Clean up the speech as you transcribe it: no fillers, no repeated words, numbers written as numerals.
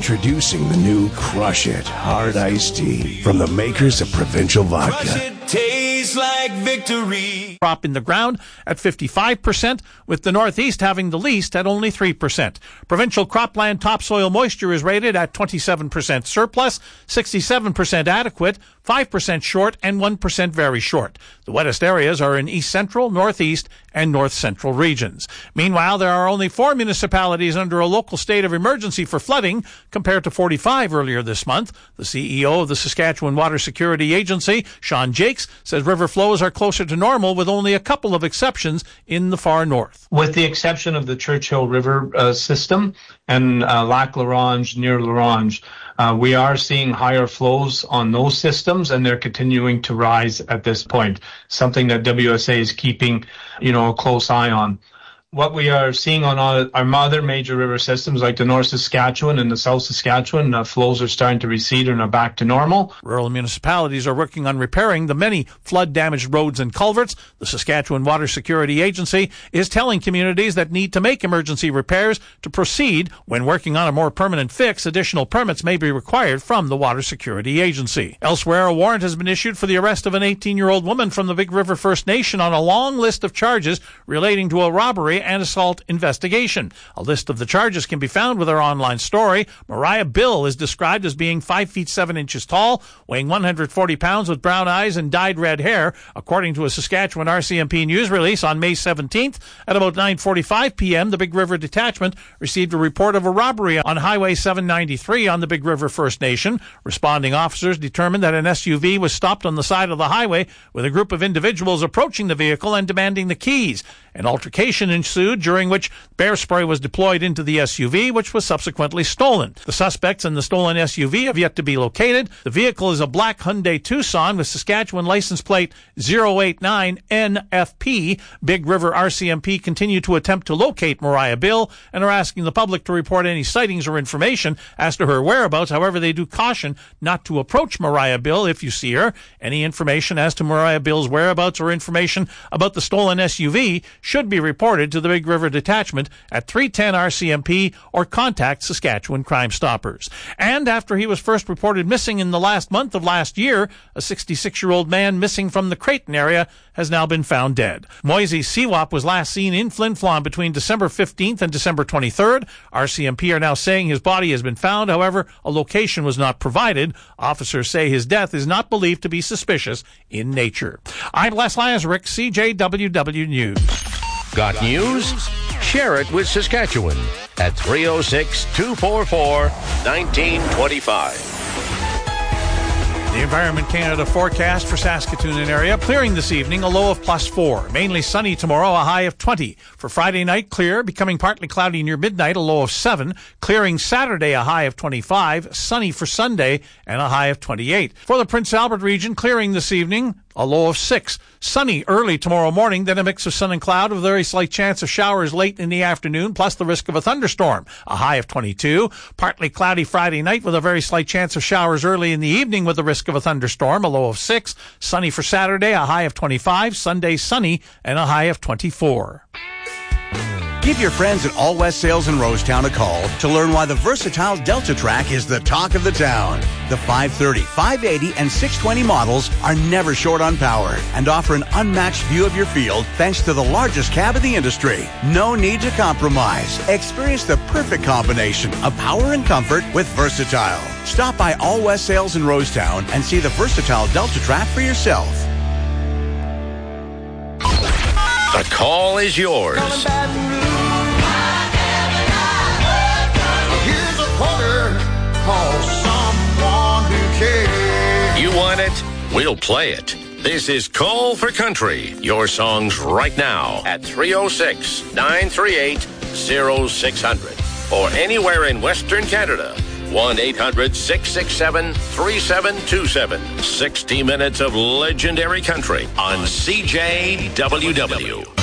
Introducing the new Crush It Hard Iced Tea from the makers of Provincial Vodka. Crush it, tastes like victory. Crop in the ground at 55%, with the Northeast having the least at only 3%. Provincial cropland topsoil moisture is rated at 27% surplus, 67% adequate, 5% short, and 1% very short. The wettest areas are in East Central, Northeast, and North Central regions. Meanwhile, there are only 4 municipalities under a local state of emergency for flooding, compared to 45 earlier this month. The CEO of the Saskatchewan Water Security Agency, Sean Jakes, says river flows are closer to normal, with only a couple of exceptions in the far north. With the exception of the Churchill River system and Lac La Ronge near La Ronge, we are seeing higher flows on those systems, and they're continuing to rise at this point, something that WSA is keeping, a close eye on. What we are seeing on our other major river systems, like the North Saskatchewan and the South Saskatchewan, flows are starting to recede and are back to normal. Rural municipalities are working on repairing the many flood-damaged roads and culverts. The Saskatchewan Water Security Agency is telling communities that need to make emergency repairs to proceed. When working on a more permanent fix, additional permits may be required from the Water Security Agency. Elsewhere, a warrant has been issued for the arrest of an 18-year-old woman from the Big River First Nation on a long list of charges relating to a robbery and assault investigation. A list of the charges can be found with our online story. Mariah Bill is described as being 5 feet 7 inches tall, weighing 140 pounds, with brown eyes and dyed red hair, according to a Saskatchewan RCMP news release on May 17th. At about 9:45 p.m., the Big River Detachment received a report of a robbery on Highway 793 on the Big River First Nation. Responding officers determined that an SUV was stopped on the side of the highway with a group of individuals approaching the vehicle and demanding the keys. An altercation ensued, during which bear spray was deployed into the SUV, which was subsequently stolen. The suspects in the stolen SUV have yet to be located. The vehicle is a black Hyundai Tucson with Saskatchewan license plate 089NFP. Big River RCMP continue to attempt to locate Mariah Bill and are asking the public to report any sightings or information as to her whereabouts. However, they do caution not to approach Mariah Bill if you see her. Any information as to Mariah Bill's whereabouts or information about the stolen SUV should be reported to the Big River Detachment at 310 RCMP or contact Saskatchewan Crime Stoppers. And after he was first reported missing in the last month of last year, a 66-year-old man missing from the Creighton area has now been found dead. Moise Siwap was last seen in Flin Flon between December 15th and December 23rd. RCMP are now saying his body has been found. However, a location was not provided. Officers say his death is not believed to be suspicious in nature. I'm Les Lazaruk, CJWW News. Got news? Share it with Saskatchewan at 306-244-1925. The Environment Canada forecast for Saskatoon and area: clearing this evening, a low of +4. Mainly sunny tomorrow, a high of 20. For Friday night, clear, becoming partly cloudy near midnight, a low of 7. Clearing Saturday, a high of 25. Sunny for Sunday, and a high of 28. For the Prince Albert region, clearing this evening, a low of 6. Sunny early tomorrow morning, then a mix of sun and cloud with a very slight chance of showers late in the afternoon, plus the risk of a thunderstorm, a high of 22. Partly cloudy Friday night with a very slight chance of showers early in the evening with the risk of a thunderstorm, a low of 6. Sunny for Saturday, a high of 25. Sunday sunny, and a high of 24. Give your friends at All West Sales in Rosetown a call to learn why the versatile Delta Track is the talk of the town. The 530, 580, and 620 models are never short on power and offer an unmatched view of your field thanks to the largest cab in the industry. No need to compromise. Experience the perfect combination of power and comfort with Versatile. Stop by All West Sales in Rosetown and see the versatile Delta Track for yourself. The call is yours. You want it? We'll play it. This is Call for Country. Your songs right now at 306-938-0600 or anywhere in Western Canada. 1-800-667-3727. 60 minutes of legendary country on CJWW.